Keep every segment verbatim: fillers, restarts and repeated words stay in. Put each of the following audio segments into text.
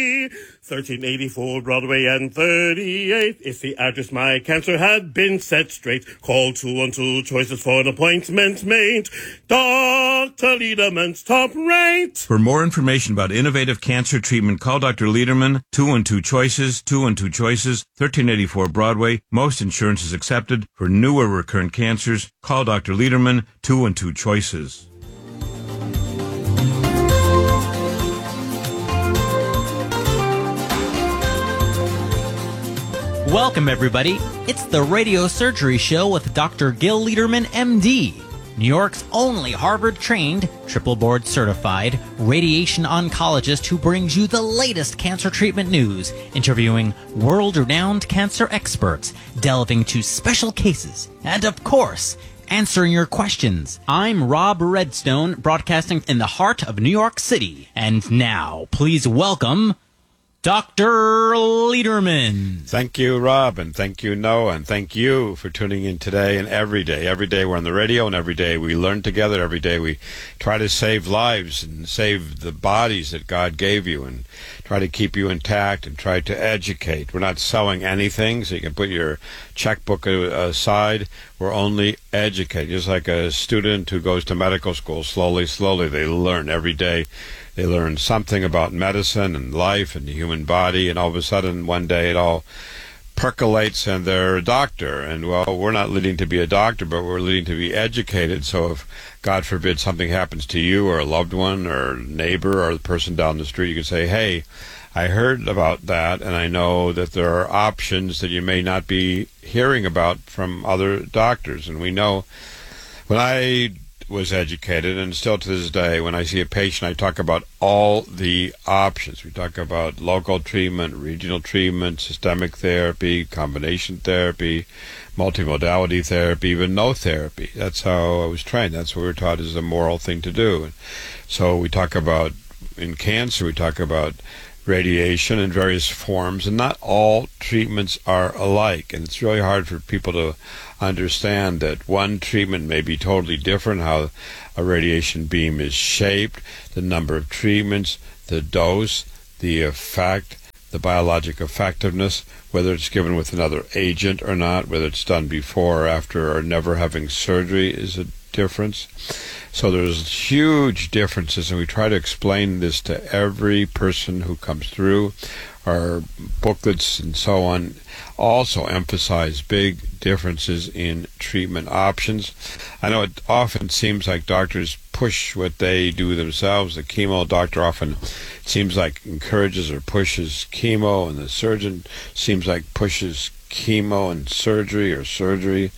thirteen eighty-four Broadway and thirty-eighth is the address. My cancer had been set straight. Call two one two choices for an appointment made. Doctor Lederman's top rate. For more information about innovative cancer treatment, call Doctor Lederman, two one two choices, two one two choices, thirteen eighty-four Broadway. Most insurance is accepted. For newer recurrent cancers, call Doctor Lederman, two one two choices. Welcome, everybody. It's the Radio Surgery Show with Doctor Gil Lederman, M D, New York's only Harvard-trained, triple board-certified radiation oncologist who brings you the latest cancer treatment news, interviewing world-renowned cancer experts, delving to special cases, and, of course, answering your questions. I'm Rob Redstone, broadcasting in the heart of New York City. And now, please welcome Doctor Lederman. Thank you, Rob, and thank you, Noah, and thank you for tuning in today and every day. Every day we're on the radio, and every day we learn together. Every day we try to save lives and save the bodies that God gave you and try to keep you intact and try to educate. We're not selling anything, so you can put your checkbook aside. We're only educating. Just like a student who goes to medical school, slowly, slowly, they learn every day. They learn something about medicine and life and the human body, and all of a sudden, one day, it all percolates and they're a doctor. And, well, we're not leading to be a doctor, but we're leading to be educated. So if, God forbid, something happens to you or a loved one or a neighbor or the person down the street, you can say, hey, I heard about that, and I know that there are options that you may not be hearing about from other doctors. And we know when I was educated, and still to this day, when I see a patient, I talk about all the options. We talk about local treatment, regional treatment, systemic therapy, combination therapy, multimodality therapy, even no therapy. That's how I was trained. That's what we were taught is a moral thing to do. And so we talk about, in cancer, we talk about radiation in various forms, and not all treatments are alike. And it's really hard for people to understand that one treatment may be totally different, how a radiation beam is shaped, the number of treatments, the dose, the effect, the biologic effectiveness, whether it's given with another agent or not, whether it's done before or after or never having surgery is a difference. So there's huge differences, and we try to explain this to every person who comes through. Our booklets and so on also emphasize big differences in treatment options. I know it often seems like doctors push what they do themselves. The chemo doctor often seems like encourages or pushes chemo, and the surgeon seems like pushes chemo and surgery or surgery.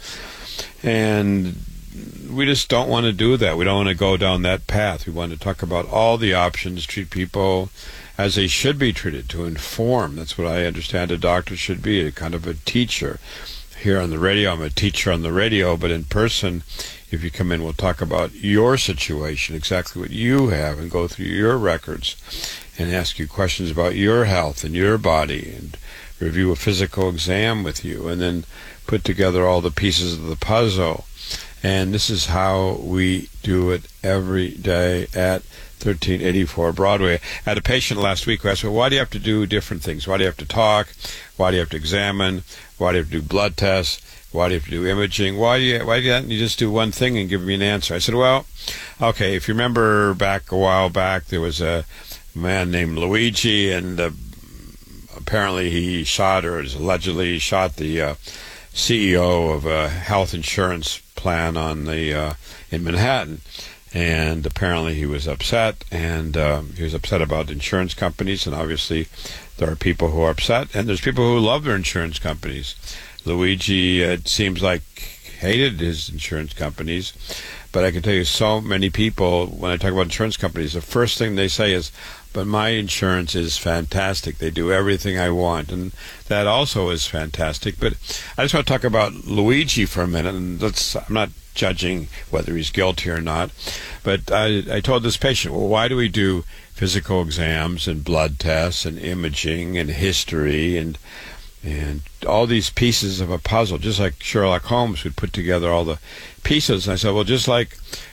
And we just don't want to do that. We don't want to go down that path. We want to talk about all the options, treat people as they should be treated, to inform. That's what I understand a doctor should be, a kind of a teacher. Here on the radio, I'm a teacher on the radio, but in person, if you come in, we'll talk about your situation, exactly what you have, and go through your records and ask you questions about your health and your body, and review a physical exam with you, and then put together all the pieces of the puzzle. And this is how we do it every day at thirteen eighty-four Broadway. I had a patient last week who asked me, why do you have to do different things? Why do you have to talk? Why do you have to examine? Why do you have to do blood tests? Why do you have to do imaging? Why do you, why do you just do one thing and give me an answer? I said, well, okay, if you remember back a while back, there was a man named Luigi, and uh, apparently he shot, or is allegedly shot, the uh, C E O of a health insurance plan on the uh, in Manhattan. And apparently he was upset, and um, he was upset about insurance companies, and obviously there are people who are upset, and there's people who love their insurance companies. Luigi, it seems like, hated his insurance companies, but I can tell you so many people, when I talk about insurance companies, the first thing they say is, but my insurance is fantastic. They do everything I want, and that also is fantastic. But I just want to talk about Luigi for a minute, and let's, I'm not judging whether he's guilty or not, but I, I told this patient, well, why do we do physical exams and blood tests and imaging and history and and all these pieces of a puzzle, just like Sherlock Holmes would put together all the pieces? And I said, well, just like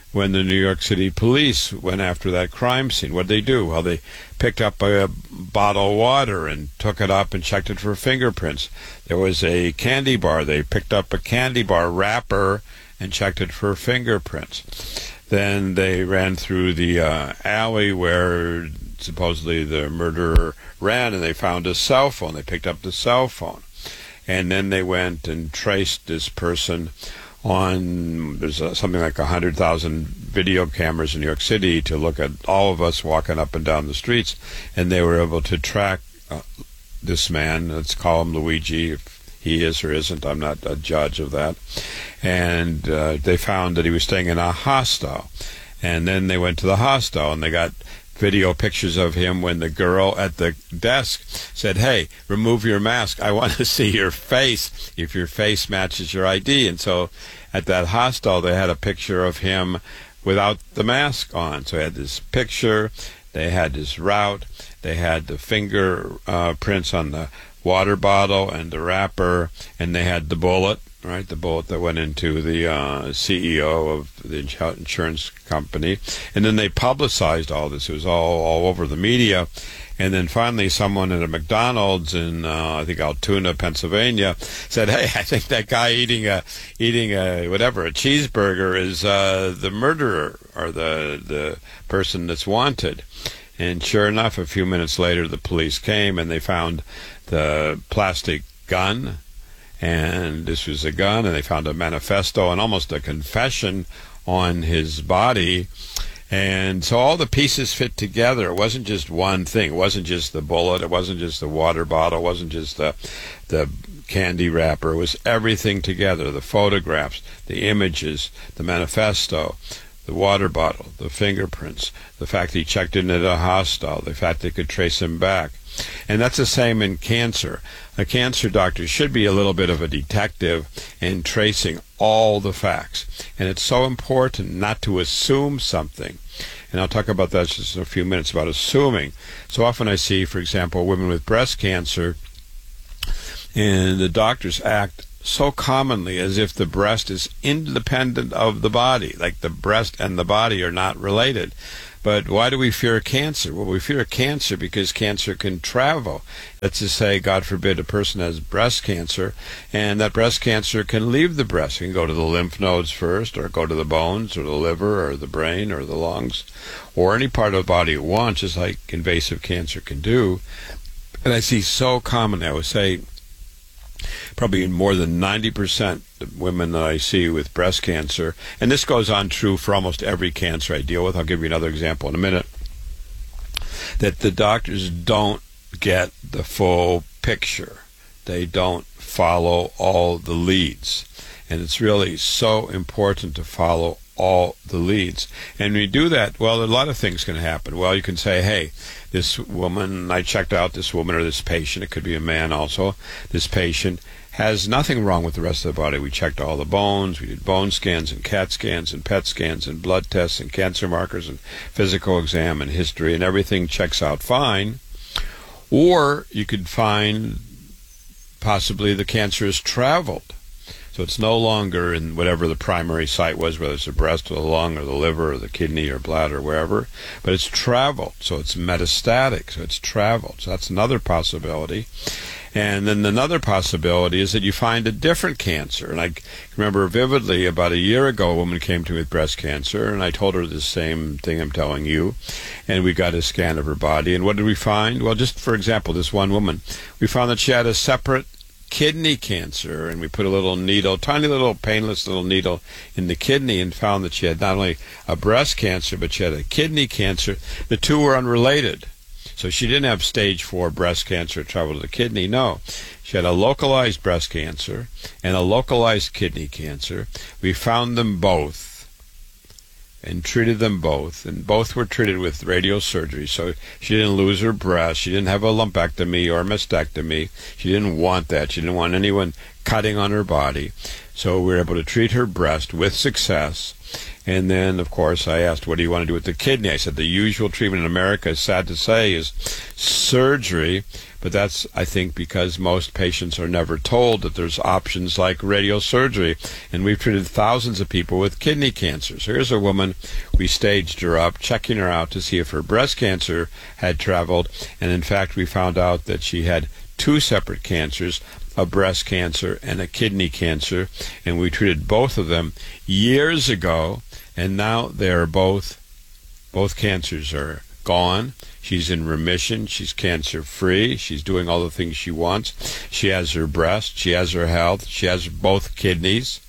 when the New York City police went after that crime scene. What did they do? Well, they picked up a bottle of water and took it up and checked it for fingerprints. There was a candy bar. They picked up a candy bar wrapper and checked it for fingerprints. Then they ran through the uh, alley where supposedly the murderer ran, and they found a cell phone. They picked up the cell phone. And then they went and traced this person on, there's uh, something like one hundred thousand video cameras in New York City to look at all of us walking up and down the streets, and they were able to track uh, this man. Let's call him Luigi, if he is or isn't. I'm not a judge of that. And uh, they found that he was staying in a hostel. And then they went to the hostel, and they got video pictures of him when the girl at the desk said, "Hey, remove your mask. I want to see your face, if your face matches your I D." And so at that hostel, they had a picture of him without the mask on. So they had this picture, they had this route, they had the finger uh, prints on the water bottle and the wrapper, and they had the bullet, right, the bullet that went into the uh, C E O of the insurance company. And then they publicized all this. It was all, all over the media. And then finally someone at a McDonald's in, uh, I think, Altoona, Pennsylvania, said, "Hey, I think that guy eating a, eating a, whatever, a cheeseburger is uh, the murderer, or the, the person that's wanted." And sure enough, a few minutes later, the police came, and they found the plastic gun. And this was a gun, and they found a manifesto and almost a confession on his body. And so all the pieces fit together. It wasn't just one thing. It wasn't just the bullet. It wasn't just the water bottle. It wasn't just the the candy wrapper. It was everything together. The photographs, the images, the manifesto, the water bottle, the fingerprints, the fact he checked in at a hostel, the fact they could trace him back. And that's the same in cancer. A cancer doctor should be a little bit of a detective in tracing all the facts. And it's so important not to assume something. And I'll talk about that just in a few minutes, about assuming. So often I see, for example, women with breast cancer, and the doctors act so commonly as if the breast is independent of the body, like the breast and the body are not related. But why do we fear cancer? Well, we fear cancer because cancer can travel. Let's just say, God forbid, a person has breast cancer, and that breast cancer can leave the breast. It can go to the lymph nodes first, or go to the bones, or the liver, or the brain, or the lungs, or any part of the body at once, just like invasive cancer can do. And I see so commonly, I would say, probably more than ninety percent of women that I see with breast cancer, and this goes on true for almost every cancer I deal with. I'll give you another example in a minute, that the doctors don't get the full picture. They don't follow all the leads. And it's really so important to follow all the leads. And when you do that, well, a lot of things can happen. Well, you can say, hey, this woman, I checked out this woman or this patient, it could be a man also, this patient has nothing wrong with the rest of the body. We checked all the bones, we did bone scans and CAT scans and P E T scans and blood tests and cancer markers and physical exam and history, and everything checks out fine. Or you could find possibly the cancer has traveled. So it's no longer in whatever the primary site was, whether it's the breast or the lung or the liver or the kidney or bladder or wherever, but it's traveled. So it's metastatic, so it's traveled. So that's another possibility. And then another possibility is that you find a different cancer. And I remember vividly about a year ago, a woman came to me with breast cancer, and I told her the same thing I'm telling you. And we got a scan of her body. And what did we find? Well, just for example, this one woman, we found that she had a separate kidney cancer, and we put a little needle, tiny little painless little needle in the kidney, and found that she had not only a breast cancer, but she had a kidney cancer. The two were unrelated. So she didn't have stage four breast cancer travel to the kidney. No, she had a localized breast cancer and a localized kidney cancer. We found them both and treated them both, and both were treated with radiosurgery. So she didn't lose her breast, she didn't have a lumpectomy or a mastectomy, she didn't want that, she didn't want anyone cutting on her body. So we were able to treat her breast with success. And then, of course, I asked, what do you want to do with the kidney? I said the usual treatment in America, sad to say, is surgery. But that's, I think, because most patients are never told that there's options like radiosurgery. And we've treated thousands of people with kidney cancer. So here's a woman, we staged her up, checking her out to see if her breast cancer had traveled. And in fact, we found out that she had two separate cancers, a breast cancer and a kidney cancer. And we treated both of them years ago. And now they're both, both cancers are gone. She's in remission. She's cancer-free. She's doing all the things she wants. She has her breast. She has her health. She has both kidneys.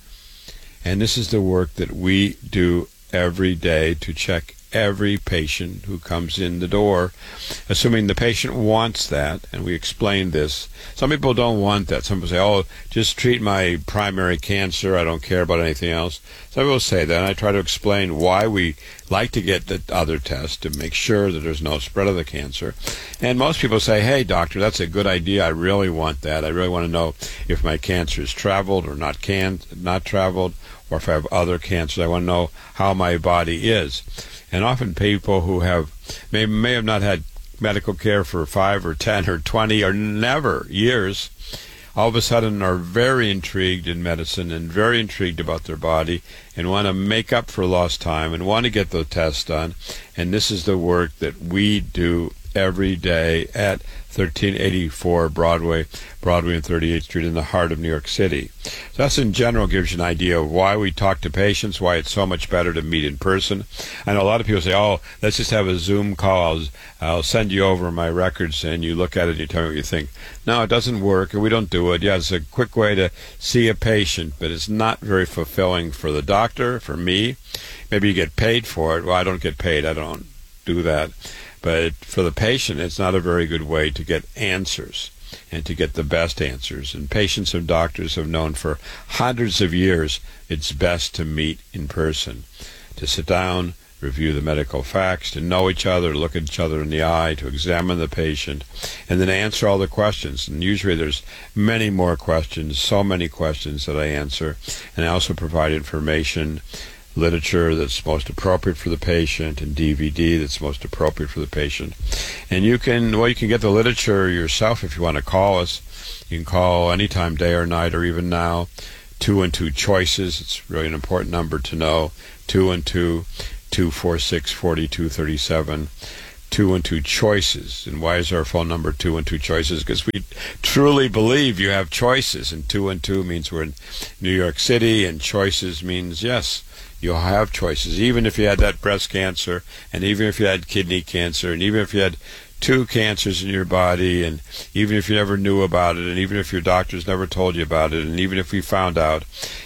And this is the work that we do every day to check every patient who comes in the door, assuming the patient wants that, and we explain this. Some people don't want that. Some people say, oh, just treat my primary cancer. I don't care about anything else. Some people say that, and I try to explain why we like to get the other test to make sure that there's no spread of the cancer. And most people say, hey, doctor, that's a good idea. I really want that. I really want to know if my cancer has traveled or not can not traveled, or if I have other cancers. I want to know how my body is. And often people who have may, may have not had medical care for five or ten or twenty or never years, all of a sudden are very intrigued in medicine and very intrigued about their body and want to make up for lost time and want to get the test done. And this is the work that we do every day at thirteen eighty-four Broadway, Broadway and thirty-eighth Street in the heart of New York City. So that's in general gives you an idea of why we talk to patients, why it's so much better to meet in person. I know a lot of people say, oh, let's just have a Zoom call. I'll, I'll send you over my records and you look at it and you tell me what you think. No, it doesn't work, and we don't do it. Yeah, it's a quick way to see a patient, but it's not very fulfilling for the doctor, for me. Maybe you get paid for it. Well, I don't get paid. I don't do that. But for the patient, it's not a very good way to get answers and to get the best answers. And patients and doctors have known for hundreds of years it's best to meet in person, to sit down, review the medical facts, to know each other, look at each other in the eye, to examine the patient, and then answer all the questions. And usually there's many more questions, so many questions that I answer. And I also provide information, literature that's most appropriate for the patient, and D V D that's most appropriate for the patient. And you can, well, you can get the literature yourself if you want to call us. You can call anytime, day or night, or even now. Two and two choices. It's really an important number to know. Two and two, two four six forty two thirty seven. Two and two choices. And why is our phone number two and two choices? Because we truly believe you have choices, and two and two means we're in New York City, and choices means yes, you'll have choices. Even if you had that breast cancer, and even if you had kidney cancer, and even if you had two cancers in your body, and even if you never knew about it, and even if your doctors never told you about it, and even if we found out,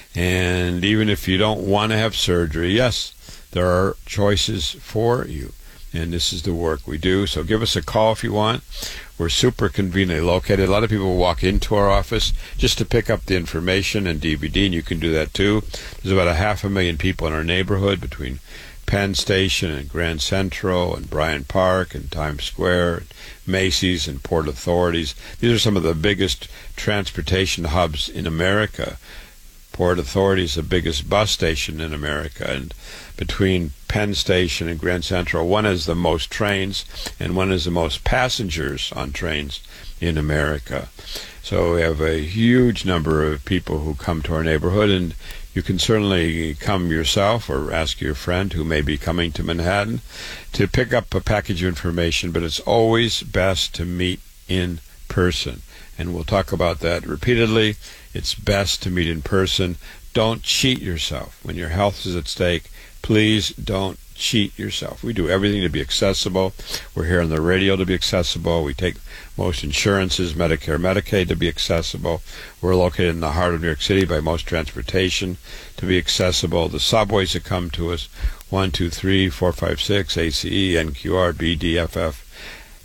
and even if you don't want to have surgery, yes, there are choices for you. And this is the work we do. So give us a call if you want. We're super conveniently located. A lot of people walk into our office just to pick up the information and D V D, and you can do that too. There's about a half a million people in our neighborhood between Penn Station and Grand Central and Bryant Park and Times Square, and Macy's and Port Authorities. These are some of the biggest transportation hubs in America. Port Authority is the biggest bus station in America, and between Penn Station and Grand Central, one has the most trains and one has the most passengers on trains in America. So we have a huge number of people who come to our neighborhood, and you can certainly come yourself or ask your friend who may be coming to Manhattan to pick up a package of information, but it's always best to meet in person. And we'll talk about that repeatedly. It's best to meet in person. Don't cheat yourself. When your health is at stake, please don't cheat yourself. We do everything to be accessible. We're here on the radio to be accessible. We take most insurances, Medicare, Medicaid, to be accessible. We're located in the heart of New York City by most transportation to be accessible. The subways that come to us, one, two, three, four, five, six, A C E, N Q R, B D F F,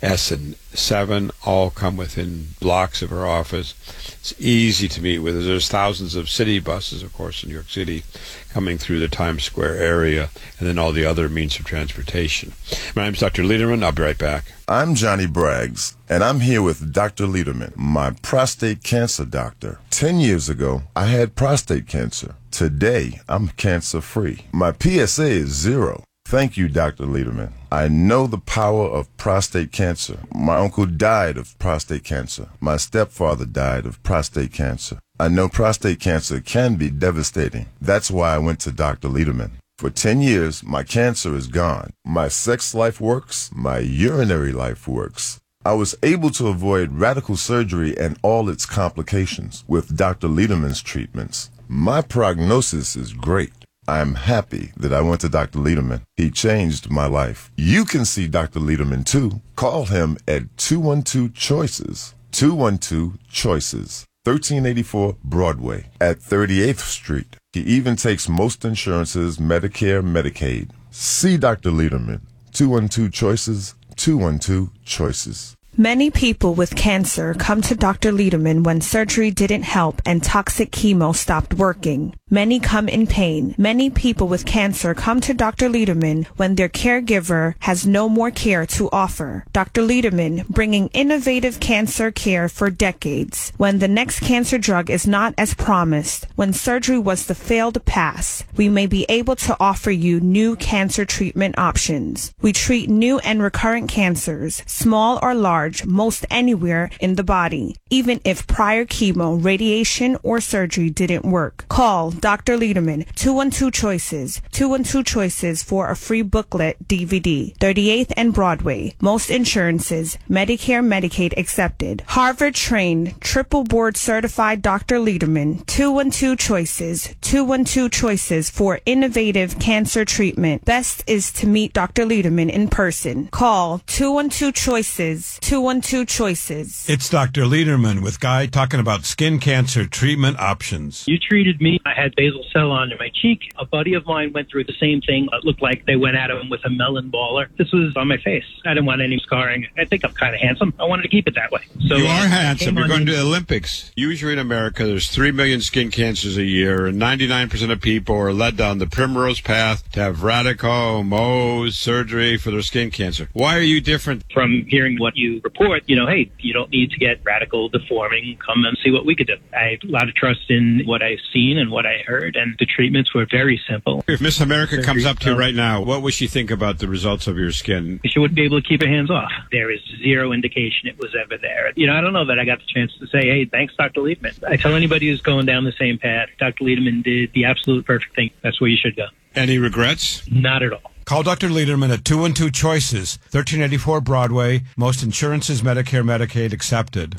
S and seven all come within blocks of our office. It's easy to meet with. There's thousands of city buses, of course, in New York City coming through the Times Square area, and then all the other means of transportation. My name's Doctor Lederman. I'll be right back. I'm Johnny Braggs, and I'm here with Doctor Lederman, my prostate cancer doctor. Ten years ago, I had prostate cancer. Today, I'm cancer-free. My P S A is zero. Thank you, Doctor Lederman. I know the power of prostate cancer. My uncle died of prostate cancer. My stepfather died of prostate cancer. I know prostate cancer can be devastating. That's why I went to Doctor Lederman. For ten years, my cancer is gone. My sex life works. My urinary life works. I was able to avoid radical surgery and all its complications with Doctor Lederman's treatments. My prognosis is great. I'm happy that I went to Doctor Lederman. He changed my life. You can see Doctor Lederman too. Call him at two one two choices. two one two choices. thirteen eighty-four Broadway at thirty-eighth Street. He even takes most insurances, Medicare, Medicaid. See Doctor Lederman. two one two choices. two one two choices. Many people with cancer come to Doctor Lederman when surgery didn't help and toxic chemo stopped working. Many come in pain. Many people with cancer come to Doctor Lederman when their caregiver has no more care to offer. Doctor Lederman, bringing innovative cancer care for decades. When the next cancer drug is not as promised, when surgery was the failed pass, we may be able to offer you new cancer treatment options. We treat new and recurrent cancers, small or large, most anywhere in the body, even if prior chemo, radiation, or surgery didn't work. Call Doctor Lederman, two one two choices, two one two choices for a free booklet D V D, thirty-eighth and Broadway. Most insurances, Medicare, Medicaid accepted. Harvard-trained, triple board certified Doctor Lederman, two one two choices, two one two choices for innovative cancer treatment. Best is to meet Doctor Lederman in person. Call two one two choices, two one two choices. It's Doctor Lederman with Guy talking about skin cancer treatment options. You treated me. I had basal cell under my cheek. A buddy of mine went through the same thing. It looked like they went at him with a melon baller. This was on my face. I didn't want any scarring. I think I'm kind of handsome. I wanted to keep it that way. So you are handsome. You're going in- to the Olympics. Usually in America, there's three million skin cancers a year, and ninety-nine percent of people are led down the primrose path to have radical Mohs surgery for their skin cancer. Why are you different? From hearing what you report, you know, hey, you don't need to get radical deforming. Come and see what we could do. I have a lot of trust in what I've seen and what I heard, and the treatments were very simple. If Miss America comes up to you right now, what would she think about the results of your skin? She wouldn't be able to keep her hands off. There is zero indication it was ever there. You know, I don't know that I got the chance to say, hey, thanks, Doctor Lederman. I tell anybody who's going down the same path, Doctor Lederman did the absolute perfect thing. That's where you should go. Any regrets? Not at all. Call Doctor Lederman at two one two choices, thirteen eighty-four Broadway. Most insurances, Medicare, Medicaid accepted.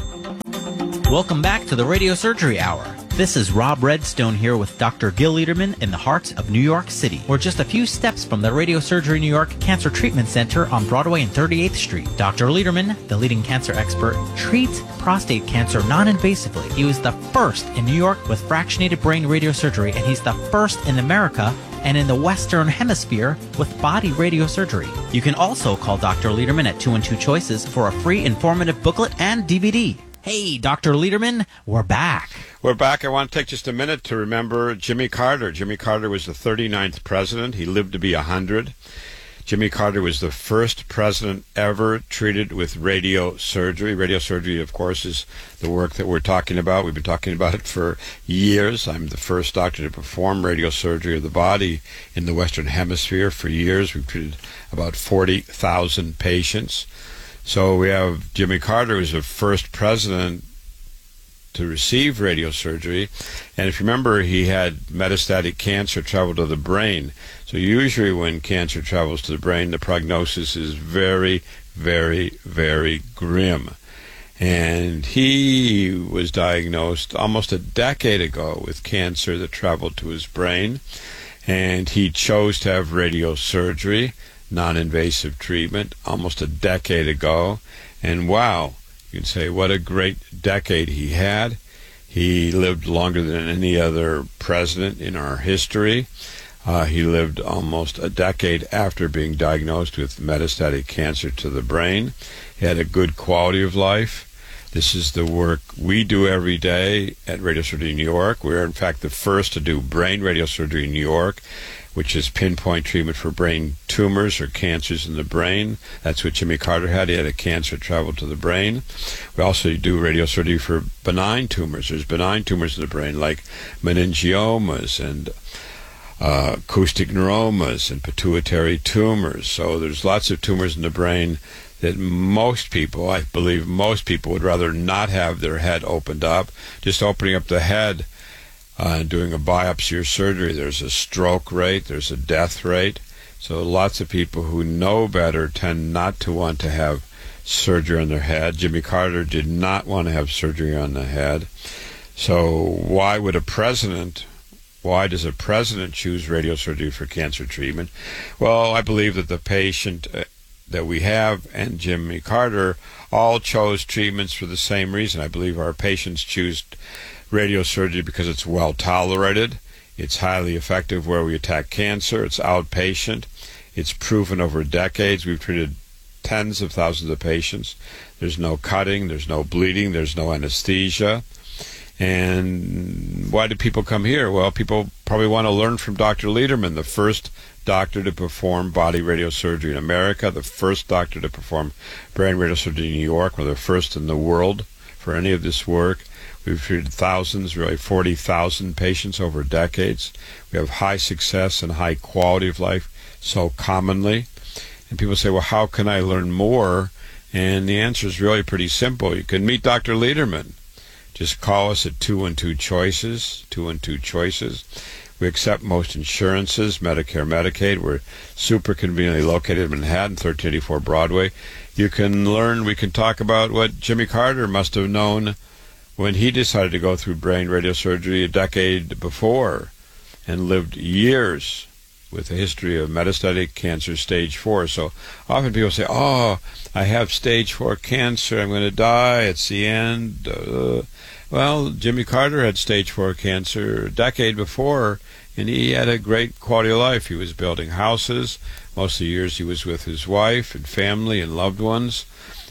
Welcome back to the Radio Surgery Hour. This is Rob Redstone here with Doctor Gil Lederman in the heart of New York City. We're just a few steps from the Radio Surgery New York Cancer Treatment Center on Broadway and thirty-eighth Street. Doctor Lederman, the leading cancer expert, treats prostate cancer non-invasively. He was the first in New York with fractionated brain radiosurgery, and he's the first in America and in the Western Hemisphere with body radiosurgery. You can also call Doctor Lederman at two one two choices for a free informative booklet and D V D. Hey, Doctor Lederman, we're back. We're back. I want to take just a minute to remember Jimmy Carter. Jimmy Carter was the thirty-ninth president. He lived to be one hundred. Jimmy Carter was the first president ever treated with radiosurgery. Radiosurgery, of course, is the work that we're talking about. We've been talking about it for years. I'm the first doctor to perform radiosurgery of the body in the Western Hemisphere for years. We've treated about forty thousand patients. So we have Jimmy Carter, who's the first president to receive radiosurgery. And if you remember, he had metastatic cancer travel to the brain. So usually when cancer travels to the brain, the prognosis is very, very, very grim. And he was diagnosed almost a decade ago with cancer that traveled to his brain. And he chose to have radiosurgery, non-invasive treatment, almost a decade ago. And wow, you can say what a great decade he had. He lived longer than any other president in our history. Uh, he lived almost a decade after being diagnosed with metastatic cancer to the brain. He had a good quality of life. This is the work we do every day at Radiosurgery New York. We're, in fact, the first to do brain radiosurgery in New York, which is pinpoint treatment for brain tumors or cancers in the brain. That's what Jimmy Carter had. He had a cancer travel to the brain. We also do radiosurgery for benign tumors. There's benign tumors in the brain like meningiomas and uh, acoustic neuromas and pituitary tumors. So there's lots of tumors in the brain that most people, I believe most people, would rather not have their head opened up. Just opening up the head uh, and doing a biopsy or surgery, there's a stroke rate, there's a death rate. So lots of people who know better tend not to want to have surgery on their head. Jimmy Carter did not want to have surgery on the head. So why would a president, why does a president choose radiosurgery for cancer treatment? Well, I believe that the patient uh, that we have and Jimmy Carter all chose treatments for the same reason. I believe our patients choose radiosurgery because it's well tolerated, it's highly effective where we attack cancer, it's outpatient, it's proven over decades. We've treated tens of thousands of patients. There's no cutting, there's no bleeding, there's no anesthesia. And why do people come here? Well, people probably want to learn from Doctor Lederman, the first doctor to perform body radiosurgery in America, the first doctor to perform brain radiosurgery in New York. We're the first in the world for any of this work. We've treated thousands, really forty thousand patients over decades. We have high success and high quality of life so commonly. And people say, well, how can I learn more? And the answer is really pretty simple. You can meet Doctor Lederman. Just call us at two one two choices, two one two choices. We accept most insurances, Medicare, Medicaid. We're super conveniently located in Manhattan, thirteen eighty-four Broadway. You can learn, we can talk about what Jimmy Carter must have known when he decided to go through brain radiosurgery a decade before and lived years with a history of metastatic cancer stage four. So often people say, oh, I have stage four cancer, I'm going to die, it's the end. Uh, well, Jimmy Carter had stage four cancer a decade before, and he had a great quality of life. He was building houses. Most of the years he was with his wife and family and loved ones.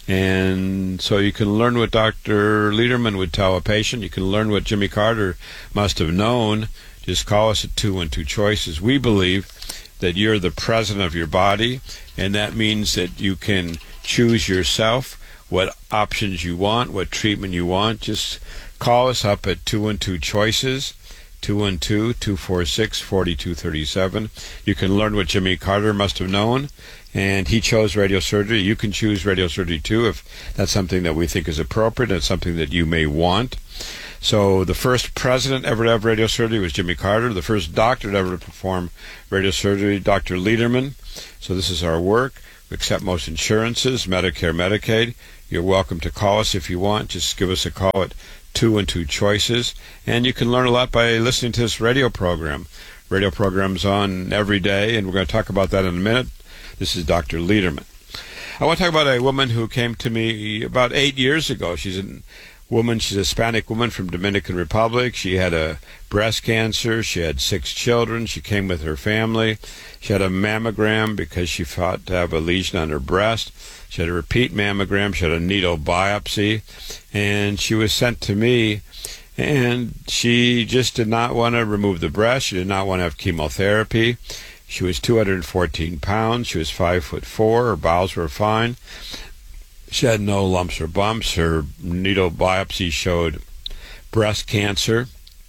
And so you can learn what Doctor Lederman would tell a patient. You can learn what Jimmy Carter must have known. Just call us at two one two choices. We believe that you're the president of your body, and that means that you can choose yourself what options you want, what treatment you want. Just call us up at two one two choices, two one two, two four six, four two three seven. You can learn what Jimmy Carter must have known, and he chose radiosurgery. You can choose radiosurgery too if that's something that we think is appropriate and something that you may want. So the first president ever to have radiosurgery was Jimmy Carter. The first doctor to ever perform radiosurgery, Doctor Lederman. So this is our work. We accept most insurances, Medicare, Medicaid. You're welcome to call us if you want. Just give us a call at two one two choices. And you can learn a lot by listening to this radio program. Radio program's on every day, and we're going to talk about that in a minute. This is Doctor Lederman. I want to talk about a woman who came to me about eight years ago. She's a woman, she's a Hispanic woman from Dominican Republic. She had a breast cancer. She had six children. She came with her family. She had a mammogram because she thought to have a lesion on her breast. She had a repeat mammogram. She had a needle biopsy. And she was sent to me, and she just did not want to remove the breast. She did not want to have chemotherapy. She was two hundred fourteen pounds. She was five foot four. Her bowels were fine. She had no lumps or bumps. Her needle biopsy showed breast cancer.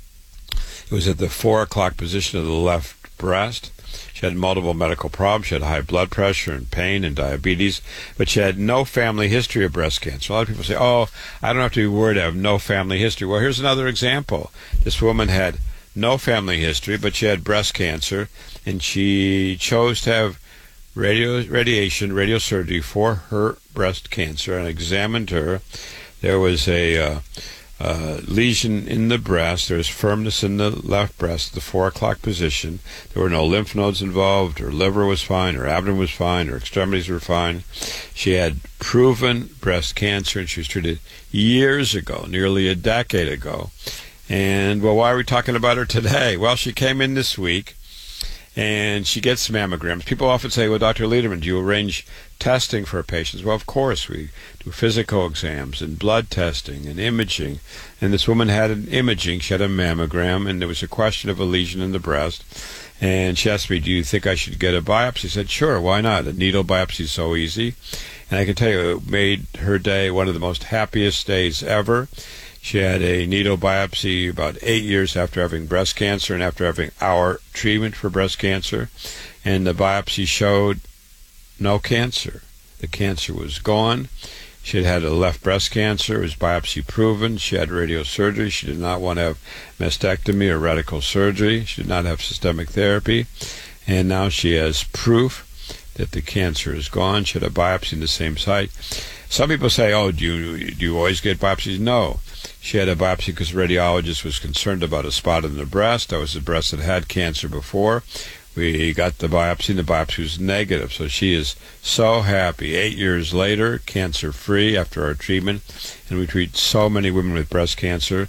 It was at the four o'clock position of the left breast. She had multiple medical problems. She had high blood pressure and pain and diabetes, but she had no family history of breast cancer. A lot of people say, oh, I don't have to be worried, I have no family history. Well, here's another example. This woman had no family history, but she had breast cancer, and she chose to have radio, radiation, radiosurgery for her breast cancer, and examined her. There was a uh, uh, lesion in the breast. There was firmness in the left breast, the four o'clock position. There were no lymph nodes involved. Her liver was fine. Her abdomen was fine. Her extremities were fine. She had proven breast cancer, and she was treated years ago, nearly a decade ago. And, well, why are we talking about her today? Well, she came in this week, and she gets mammograms. People often say, well, Doctor Lederman, do you arrange testing for patients? Well, of course. We do physical exams and blood testing and imaging. And this woman had an imaging. She had a mammogram, and there was a question of a lesion in the breast. And she asked me, do you think I should get a biopsy? I said, sure, why not? A needle biopsy is so easy. And I can tell you, it made her day one of the most happiest days ever. She had a needle biopsy about eight years after having breast cancer and after having our treatment for breast cancer. And the biopsy showed no cancer. The cancer was gone. She had had a left breast cancer. It was biopsy proven. She had radiosurgery. She did not want to have mastectomy or radical surgery. She did not have systemic therapy. And now she has proof that the cancer is gone. She had a biopsy in the same site. Some people say, oh, do you, do you always get biopsies? No. She had a biopsy because the radiologist was concerned about a spot in the breast. That was the breast that had cancer before. We got the biopsy, and the biopsy was negative. So she is so happy. Eight years later, cancer-free after our treatment, and we treat so many women with breast cancer.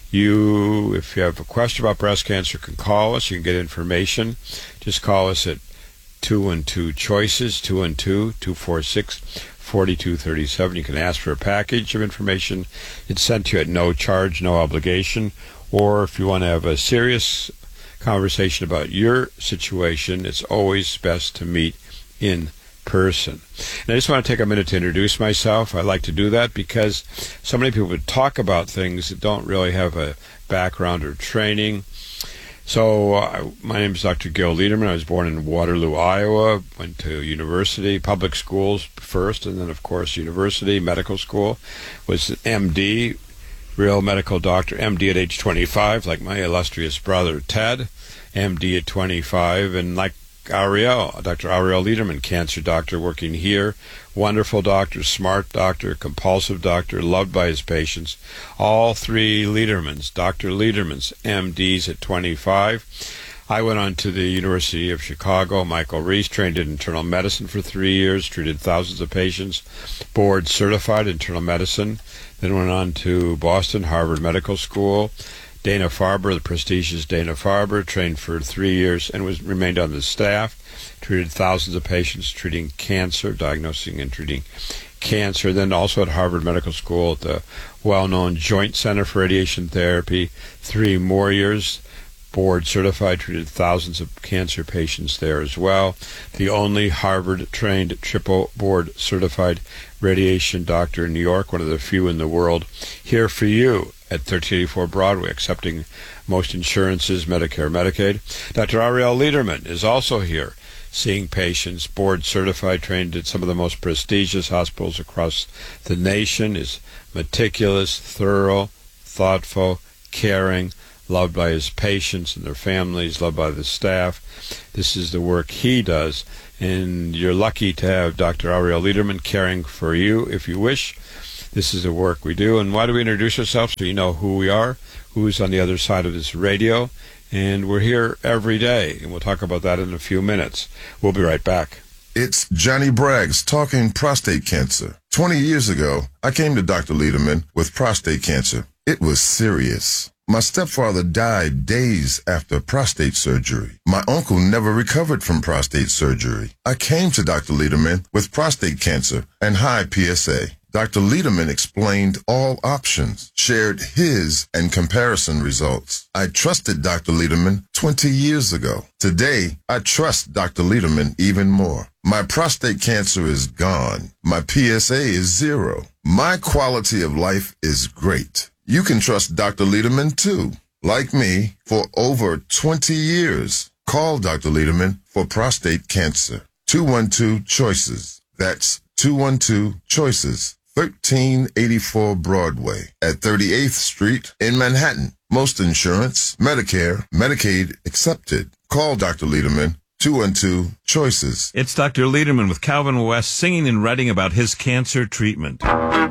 You, if you have a question about breast cancer, can call us. You can get information. Just call us at two one two choices, two one two, two four six, four two three seven. You can ask for a package of information. It's sent to you at no charge, no obligation. Or if you want to have a serious conversation about your situation, it's always best to meet in person. And I just want to take a minute to introduce myself. I like to do that because so many people would talk about things that don't really have a background or training. So uh, my name is Doctor Gil Lederman. I was born in Waterloo, Iowa, went to university, public schools first, and then, of course, university, medical school, was an M D, real medical doctor, M D at age twenty-five, like my illustrious brother, Ted, M D at twenty-five, and like Ariel, Doctor Ariel Lederman, cancer doctor working here, wonderful doctor, smart doctor, compulsive doctor, loved by his patients. All three Ledermans, Doctor Ledermans, M Ds at twenty-five. I went on to the University of Chicago, Michael Reese, trained in internal medicine for three years, treated thousands of patients, board certified internal medicine, then went on to Boston, Harvard Medical School, Dana-Farber, the prestigious Dana-Farber, trained for three years and was remained on the staff, treated thousands of patients, treating cancer, diagnosing and treating cancer. Then also at Harvard Medical School at the well-known Joint Center for Radiation Therapy, three more years, board certified, treated thousands of cancer patients there as well. The only Harvard-trained triple board certified radiation doctor in New York, one of the few in the world, here for you at thirteen eighty-four Broadway, accepting most insurances, Medicare, Medicaid. Doctor Ariel Lederman is also here, seeing patients, board certified, trained at some of the most prestigious hospitals across the nation, is meticulous, thorough, thoughtful, caring, loved by his patients and their families, loved by the staff. This is the work he does, and you're lucky to have Doctor Ariel Lederman caring for you if you wish. This is the work we do. And why do we introduce ourselves? So you know who we are, who's on the other side of this radio, and we're here every day, and we'll talk about that in a few minutes. We'll be right back. It's Johnny Braggs talking prostate cancer. Twenty years ago, I came to Doctor Lederman with prostate cancer. It was serious. My stepfather died days after prostate surgery. My uncle never recovered from prostate surgery. I came to Doctor Lederman with prostate cancer and high P S A. Doctor Lederman explained all options, shared his and comparison results. I trusted Doctor Lederman twenty years ago. Today, I trust Doctor Lederman even more. My prostate cancer is gone. My P S A is zero. My quality of life is great. You can trust Doctor Lederman too. Like me, for over twenty years. Call Doctor Lederman for prostate cancer. two one two choices. That's two one two choices. thirteen eighty-four Broadway at thirty-eighth Street in Manhattan. Most insurance, Medicare, Medicaid accepted. Call Doctor Lederman, two one two choices. It's Doctor Lederman with Calvin West singing and writing about his cancer treatment.